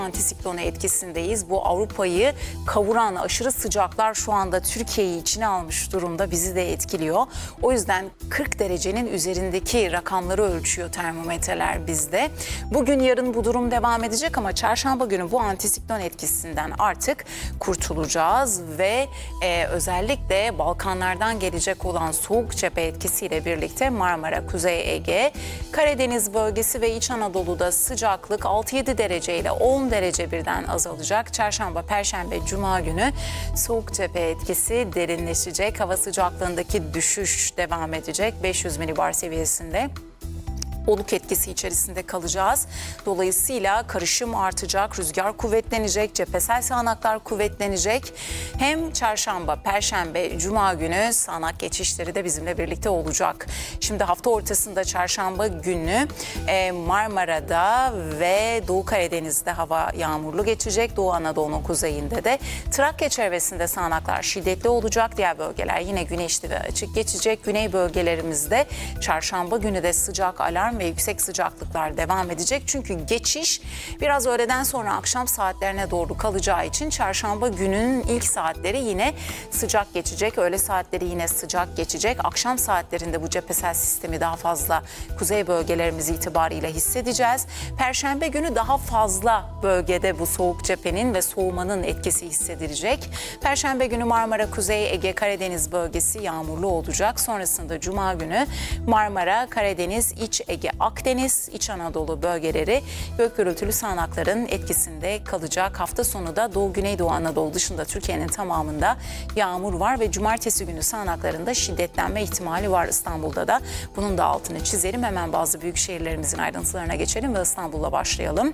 Antisiklonu etkisindeyiz. Bu Avrupa'yı kavuran aşırı sıcaklar şu anda Türkiye'yi içine almış durumda. Bizi de etkiliyor. O yüzden 40 derecenin üzerindeki rakamları ölçüyor termometreler bizde. Bugün yarın bu durum devam edecek ama çarşamba günü bu antisiklon etkisinden artık kurtulacağız ve özellikle Balkanlardan gelecek olan soğuk cephe etkisiyle birlikte Marmara, Kuzey Ege, Karadeniz bölgesi ve İç Anadolu'da sıcaklık 6-7 derece ile 10 derece birden azalacak. Çarşamba, Perşembe, Cuma günü soğuk cephe etkisi derinleşecek. Hava sıcaklığındaki düşüş devam edecek 500 milibar seviyesinde. Oluk etkisi içerisinde kalacağız. Dolayısıyla karışım artacak, rüzgar kuvvetlenecek, cephesel sağanaklar kuvvetlenecek. Hem çarşamba, perşembe, cuma günü sağanak geçişleri de bizimle birlikte olacak. Şimdi hafta ortasında çarşamba günü Marmara'da ve Doğu Karadeniz'de hava yağmurlu geçecek. Doğu Anadolu'nun kuzeyinde de Trakya çevresinde sağanaklar şiddetli olacak. Diğer bölgeler yine güneşli ve açık geçecek. Güney bölgelerimizde çarşamba günü de sıcak alarm ve yüksek sıcaklıklar devam edecek. Çünkü geçiş biraz öğleden sonra akşam saatlerine doğru kalacağı için çarşamba gününün ilk saatleri yine sıcak geçecek. Öğle saatleri yine sıcak geçecek. Akşam saatlerinde bu cephesel sistemi daha fazla kuzey bölgelerimiz itibariyle hissedeceğiz. Perşembe günü daha fazla bölgede bu soğuk cephenin ve soğumanın etkisi hissedilecek. Perşembe günü Marmara, Kuzey Ege, Karadeniz bölgesi yağmurlu olacak. Sonrasında Cuma günü Marmara, Karadeniz, İç Ege, Akdeniz, İç Anadolu bölgeleri gök gürültülü sağanakların etkisinde kalacak. Hafta sonu da Doğu Güneydoğu Anadolu dışında Türkiye'nin tamamında yağmur var ve cumartesi günü sağanaklarında şiddetlenme ihtimali var İstanbul'da da. Bunun da altını çizelim. Hemen bazı büyük şehirlerimizin ayrıntılarına geçelim ve İstanbul'la başlayalım.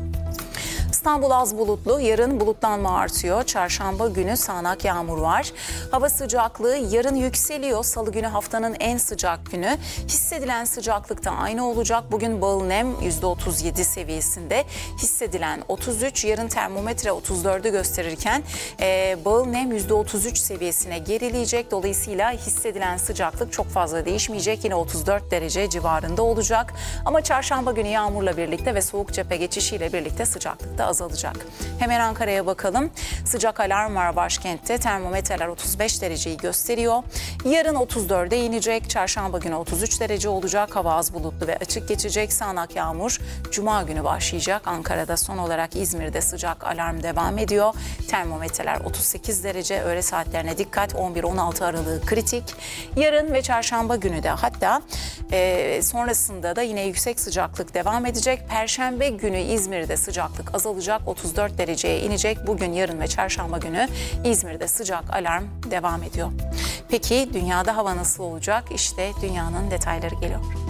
İstanbul az bulutlu, yarın bulutlanma artıyor. Çarşamba günü sağanak yağmur var. Hava sıcaklığı yarın yükseliyor. Salı günü haftanın en sıcak günü. Hissedilen sıcaklık da aynı olacak. Bugün bağıl nem %37 seviyesinde. Hissedilen 33, yarın termometre 34'ü gösterirken bağıl nem %33 seviyesine gerileyecek. Dolayısıyla hissedilen sıcaklık çok fazla değişmeyecek. Yine 34 derece civarında olacak. Ama çarşamba günü yağmurla birlikte ve soğuk cephe geçişiyle birlikte sıcaklık da azalacak. Hemen Ankara'ya bakalım. Sıcak alarm var başkentte. Termometreler 35 dereceyi gösteriyor. Yarın 34'e inecek. Çarşamba günü 33 derece olacak. Hava az bulutlu ve açık geçecek. Sağanak yağmur Cuma günü başlayacak. Ankara'da son olarak İzmir'de sıcak alarm devam ediyor. Termometreler 38 derece. Öğle saatlerine dikkat. 11-16 aralığı kritik. Yarın ve çarşamba günü de hatta sonrasında da yine yüksek sıcaklık devam edecek. Perşembe günü İzmir'de sıcaklık azalacak. 34 dereceye inecek. Bugün, yarın ve çarşamba günü İzmir'de sıcak alarm devam ediyor. Peki dünyada hava nasıl olacak? İşte dünyanın detayları geliyor.